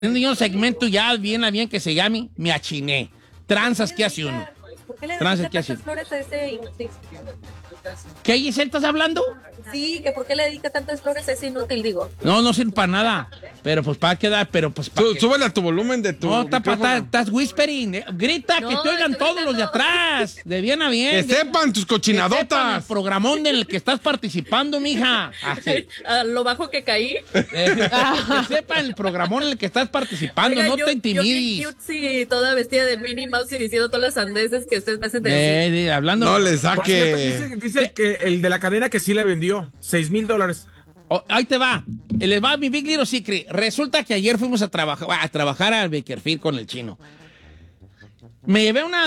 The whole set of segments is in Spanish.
Tengo un segmento ya bien que se llame Me Achiné. Tranzas que hace uno. ¿Por qué le Tranzas dedica que hace tantas flores a ese inútil? ¿Qué, Giselle, estás hablando? Sí, que ¿por qué le dedica tantas flores a ese inútil, digo? No sirve para nada. Pero pues para quedar, pero pues para. Súbele a tu volumen de tu. No, micrófono. estás whispering. Grita, No, que te oigan estoy todos los de gritando. atrás. De bien a bien. Que sepan tus Que sepan el cochinadotas. programón en el que estás participando, mija. Así. A lo bajo que caí. Que sepan el programón en el que estás participando. Oiga, No yo- te Yo bien intimides. cute, sí, toda vestida de Minnie Mouse y diciendo todas las sandeces que ustedes me hacen decir. Hablando. No le Por cierto, saque. dice que el de la cadena que sí le vendió $6,000. Oh, ahí te va. Les va mi Big Little Secret. Resulta que ayer fuimos a trabajar al Bakerfield con el chino. Me llevé una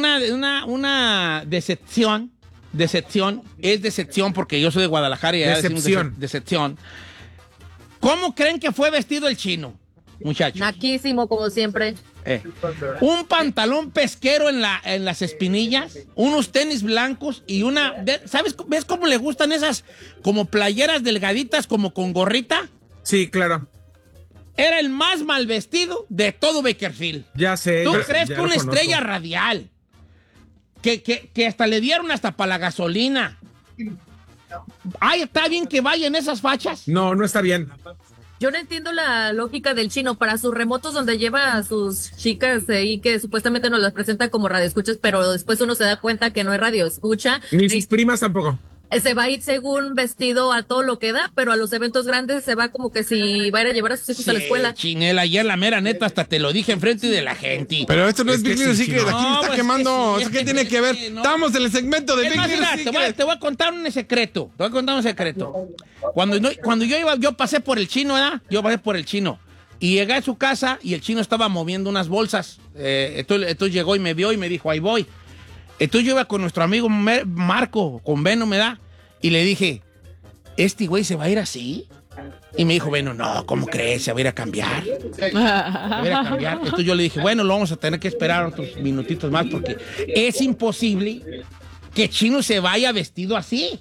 decepción. Decepción. Es decepción porque yo soy de Guadalajara y allá decimos Decepción. decepción. ¿Cómo creen que fue vestido el chino, muchachos? Naquísimo, como siempre. Un pantalón pesquero en las espinillas, unos tenis blancos y ¿sabes? ¿Ves cómo le gustan esas como playeras delgaditas como con gorrita? Sí, claro. Era el más mal vestido de todo Bakerfield. Ya sé. ¿Tú ya- crees ya que lo una conozco. estrella radial que hasta le dieron hasta para la gasolina? Ay, ¿está bien que vayan esas fachas? No, no está bien. Yo no entiendo la lógica del chino para sus remotos donde lleva a sus chicas ahí que supuestamente nos las presenta como radioescuchas, pero después uno se da cuenta que no es radioescucha. Ni sus primas tampoco. Se va a ir según vestido a todo lo que da, pero a los eventos grandes se va como que si va a ir a llevar a sus hijos a la escuela. Chinela, ayer la mera neta hasta te lo dije enfrente de la gente. Pero esto no es, Es que Big Little sí, Secret. sí, no. Aquí me No, está pues quemando. es que sí, ¿Qué tiene que ver? no. Estamos en el segmento de Es Big más, Little mira, Secret. te voy a contar un secreto. Te voy a contar un secreto. Cuando yo pasé por el chino, ¿verdad? Yo pasé por el chino. Y llegué a su casa y el chino estaba moviendo unas bolsas. Entonces llegó y me vio y me dijo, ahí voy. Entonces yo iba con nuestro amigo Marco, con Beno, ¿me da? Y le dije, ¿este güey se va a ir así? Y me dijo, bueno, no, ¿cómo crees? Se va a ir a cambiar. Se va a ir a cambiar. Entonces yo le dije, bueno, lo vamos a tener que esperar otros minutitos más porque es imposible que Chino se vaya vestido así.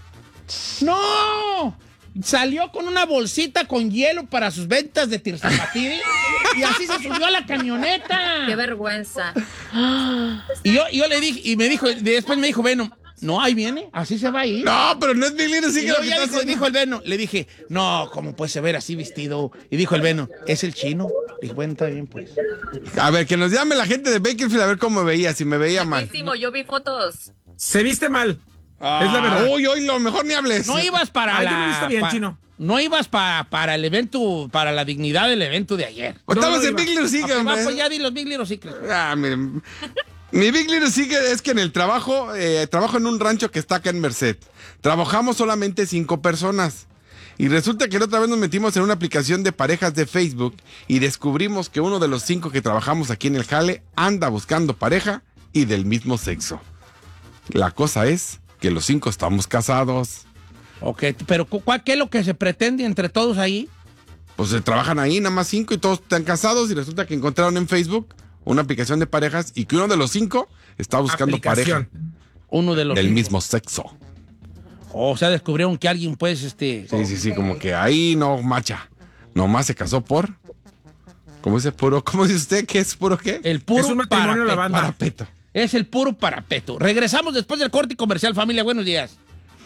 ¡No! Salió con una bolsita con hielo para sus ventas de Tirzapatiri y así se subió a la camioneta. ¡Qué vergüenza! Y yo le dije, y me dijo, después me dijo, bueno, no, ahí viene, así se va a ir. No, pero no es Big Little Y Secret. luego lo que ya está haciendo. dijo el Beno, le dije, no, ¿cómo puede se ver así vestido? Y dijo el Beno, ¿es el chino? Dije, bueno, está bien, pues. A ver, que nos llame la gente de Bakerfield a ver cómo me veía, si me veía mal. Naquísimo, yo vi fotos. Se viste mal. Es la verdad. Uy, lo mejor ni hables. No ibas para Yo me he visto bien, chino. No ibas para el evento, para la dignidad del evento de ayer. Estamos No, en iba. Big Little Secret, Ok, va, hombre. pues ya di los Big Little Secrets. Mi Big Little Secret es que en el trabajo, trabajo en un rancho que está acá en Merced. Trabajamos solamente 5 personas. Y resulta que la otra vez nos metimos en una aplicación de parejas de Facebook y descubrimos que uno de los 5 que trabajamos aquí en el jale anda buscando pareja y del mismo sexo. La cosa es que los 5 estamos casados. Ok, pero ¿qué es lo que se pretende entre todos ahí? Pues se trabajan ahí, nada más 5 y todos están casados y resulta que encontraron en Facebook una aplicación de parejas y que uno de los 5 está buscando pareja Aplicación. Uno de los del 5. mismo sexo. O sea, descubrieron que alguien, pues, Sí, como que ahí no macha. Nomás se casó por... ¿Cómo dice puro? ¿Cómo dice usted que es puro qué? el puro Es un matrimonio de la banda. Parapeto. Es el puro parapeto. Regresamos después del corte comercial, familia. Buenos días.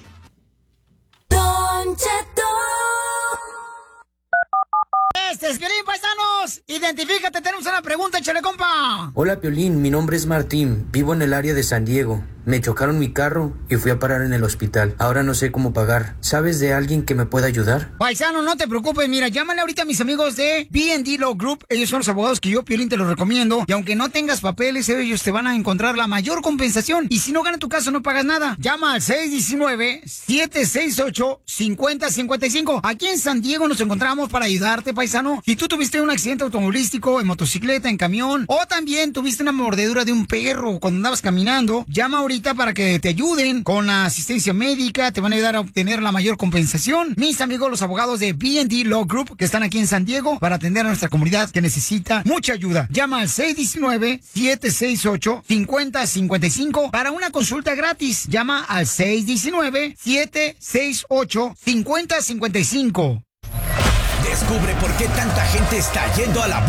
Don Cheto. Este es Piolín, paisanos. Identifícate, tenemos una pregunta, échale, compa. Hola Piolín, mi nombre es Martín, vivo en el área de San Diego. Me chocaron mi carro y fui a parar en el hospital. Ahora no sé cómo pagar. ¿Sabes de alguien que me pueda ayudar? Paisano, no te preocupes, mira, llámale ahorita a mis amigos de B&D Law Group. Ellos son los abogados que yo, Piolín, te los recomiendo. Y aunque no tengas papeles, ellos te van a encontrar la mayor compensación. Y si no gana tu caso, no pagas nada. Llama al 619-768-5055. Aquí en San Diego nos encontramos para ayudarte, paisano. Si tú tuviste un accidente automovilístico, en motocicleta, en camión, o también tuviste una mordedura de un perro cuando andabas caminando, llama ahorita para que te ayuden con la asistencia médica, te van a ayudar a obtener la mayor compensación. Mis amigos, los abogados de B&D Law Group, que están aquí en San Diego para atender a nuestra comunidad que necesita mucha ayuda. Llama al 619-768-5055 para una consulta gratis. Llama al 619-768-5055. De Descubre por qué tanta gente está yendo a la